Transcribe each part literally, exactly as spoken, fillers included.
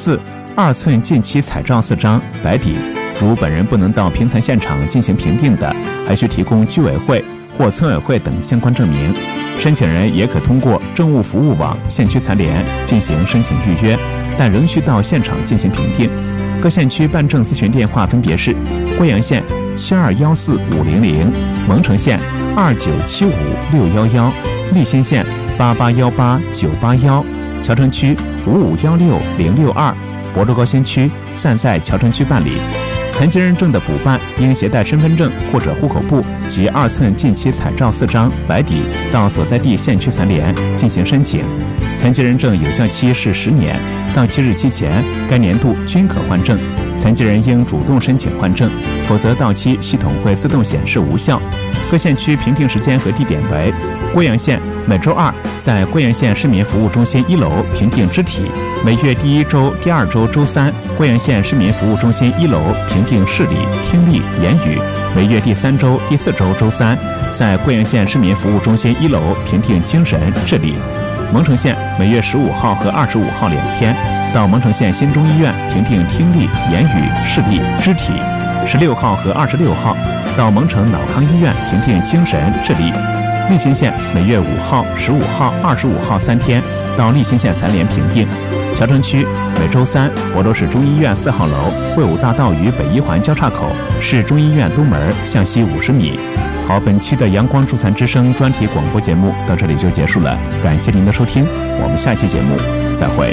四，二寸近期彩照四张，白底。如本人不能到评残现场进行评定的，还需提供居委会或村委会等相关证明。申请人也可通过政务服务网县区残联进行申请预约，但仍需到现场进行评定。各县区办证咨询电话分别是：贵阳县七二幺四五零零，蒙城县二九七五六幺幺，利兴县八八幺八九八幺，谯城区五五幺六零六二，亳州高新区暂在谯城区办理。残疾人证的补办应携带身份证或者户口簿及二寸近期彩照四张，白底，到所在地县区残联进行申请。残疾人证有效期是十年，到期日期前该年度均可换证。残疾人应主动申请换证，否则到期系统会自动显示无效。各县区评定时间和地点为：贵阳县每周二在贵阳县市民服务中心一楼评定肢体，每月第一周、第二周周三贵阳县市民服务中心一楼评定视力、听力、言语，每月第三周、第四周周三在贵阳县市民服务中心一楼评定精神、智力。蒙城县每月十五号和二十五号两天到蒙城县新中医院评定听力、言语、视力、肢体；十六号和二十六号到蒙城脑康医院评定精神、智力。利兴县每月五号、十五号、二十五号三天到利兴县残联评定。谯城区每周三，亳州市中医院四号楼卫武大道与北一环交叉口市中医院东门向西五十米。好，本期的阳光助残之声专题广播节目到这里就结束了，感谢您的收听，我们下期节目再会。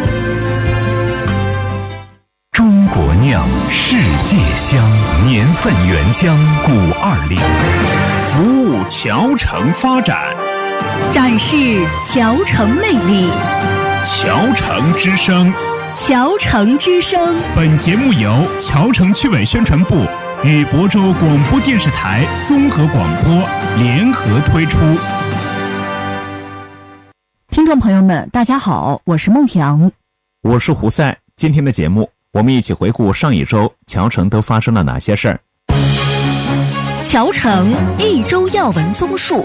中国酿，世界香，年份原浆古二零， 服务谯城发展， 展示谯城魅力。 谯城之声， 谯城之声。 本节目由谯城区委宣传部与亳州广播电视台综合广播联合推出。 听众朋友们，大家好，我是孟阳， 我是胡赛。今天的节目，我们一起回顾上一周谯城都发生了哪些事儿。 谯城一周要闻综述。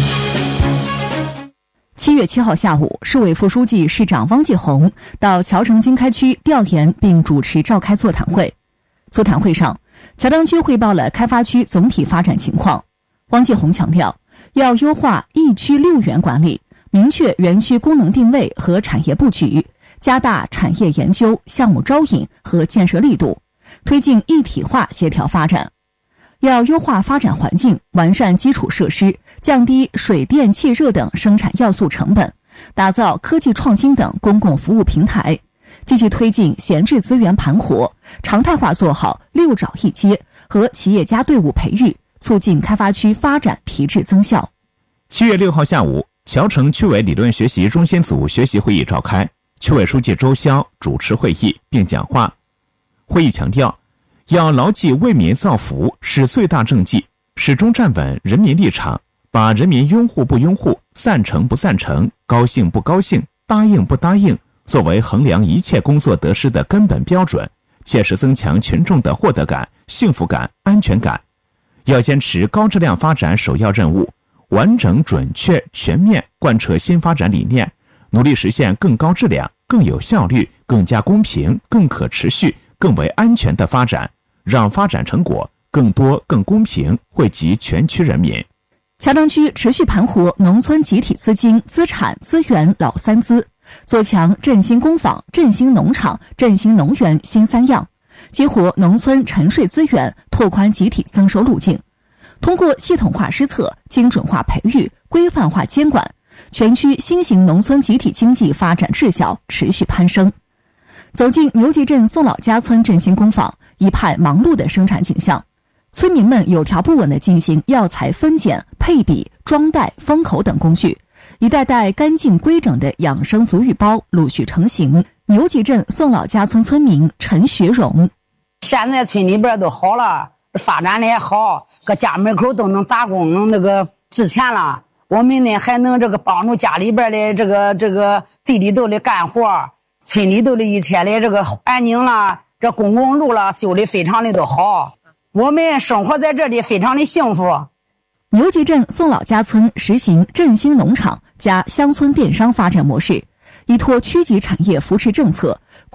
七月七号下午，市委副书记、市长汪继红到谯城经开区调研并主持召开座谈会。座谈会上，谯城区汇报了开发区总体发展情况。汪继红强调，要优化一区六园管理，明确园区功能定位和产业布局，加大产业研究、项目招引和建设力度，推进一体化协调发展。要优化发展环境，完善基础设施，降低水电气热等生产要素成本，打造科技创新等公共服务平台，积极推进闲置资源盘活，常态化做好六找一接和企业家队伍培育，促进开发区发展提质增效。 七月六号下午，谯城区委理论学习中心组学习会议召开，区委书记周霄主持会议并讲话。会议强调，要牢记为民造福是最大政绩，始终站稳人民立场，把人民拥护不拥护、赞成不赞成、高兴不高兴、答应不答应作为衡量一切工作得失的根本标准，切实增强群众的获得感、幸福感、安全感。要坚持高质量发展首要任务，完整、准确、全面贯彻新发展理念，努力实现更高质量、更有效率、更加公平、更可持续、更为安全的发展，让发展成果更多、更公平惠及全区人民。 谯城区持续盘活农村集体资金、资产、资源老三资，做强振兴工坊、振兴农场、振兴农园新三样，激活农村沉税资源，拓宽集体增收路径。通过系统化施策、精准化培育、规范化监管，全区新型农村集体经济发展质效持续攀升。走进牛集镇宋老家村振兴工坊，一派忙碌的生产景象。村民们有条不紊地进行药材分拣、配比、装袋、封口等工序，一袋袋干净规整的养生足浴包陆续成型。牛集镇宋老家村村民陈学荣： 现在村里边都好了，发展的也好，搁家门口都能打工，能那个值钱了。我们呢还能这个帮助家里边的这个这个地里头的干活，村里头的一切的这个环境啦，这公共路啦修的非常的都好，我们生活在这里非常的幸福。 牛集镇宋老家村实行振兴农场加乡村电商发展模式，依托区级产业扶持政策，